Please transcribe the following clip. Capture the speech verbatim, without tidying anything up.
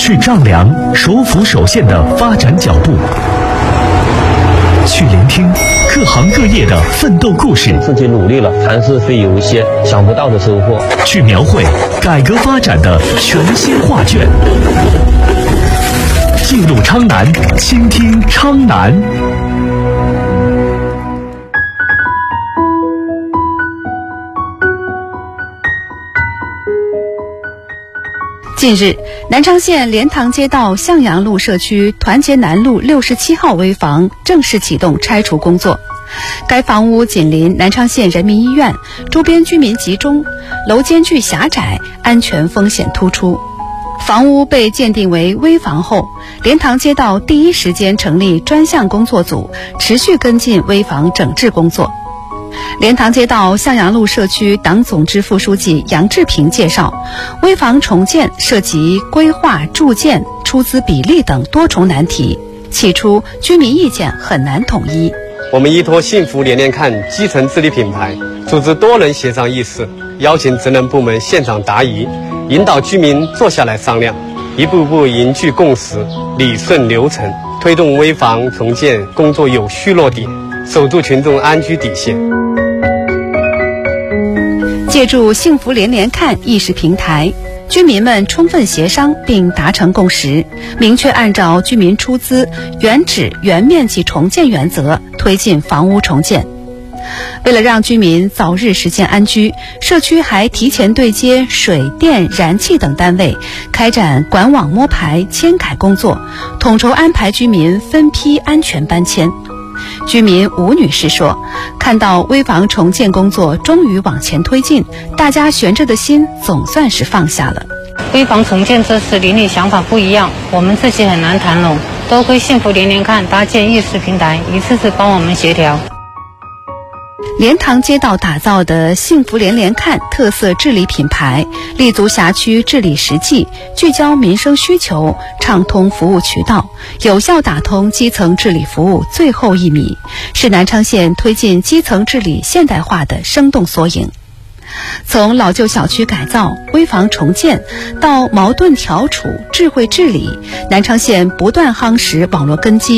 去丈量首府首县的发展脚步，去聆听各行各业的奋斗故事， 自己努力了，还是会有一些想不到的收获。 去描绘改革发展的全新画卷。进入昌南，倾听昌南。 近日，南昌县莲塘街道向阳路社区团结南路六十七号危房正式启动拆除工作。该房屋紧邻南昌县人民医院，周边居民集中，楼间距狭窄，安全风险突出。房屋被鉴定为危房后，莲塘街道第一时间成立专项工作组，持续跟进危房整治工作。莲塘街道向阳路社区党总支副书记杨志平介绍，危房重建涉及规划、住建、出资比例等多重难题，起初居民意见很难统一。 我们依托幸福连连看基层治理品牌，组织多人协商议事，邀请职能部门现场答疑，引导居民坐下来商量，一步步凝聚共识，理顺流程，推动危房重建工作有序落地，守住群众安居底线。 借助幸福连连看议事平台，居民们充分协商并达成共识，明确按照居民出资、原址原面积重建原则推进房屋重建。为了让居民早日实现安居，社区还提前对接水电燃气等单位，开展管网摸排迁改工作，统筹安排居民分批安全搬迁。居民吴女士说，看到危房重建工作终于往前推进，大家悬着的心总算是放下了。 危房重建这次邻里想法不一样，我们自己很难谈拢，多亏幸福连连看搭建议事平台，一次次帮我们协调。 莲塘街道打造的幸福连连看特色治理品牌，立足辖区治理实际，聚焦民生需求，畅通服务渠道，有效打通基层治理服务最后一米，是南昌县推进基层治理现代化的生动缩影。从老旧小区改造、危房重建到矛盾调处、智慧治理，南昌县不断夯实网络根基，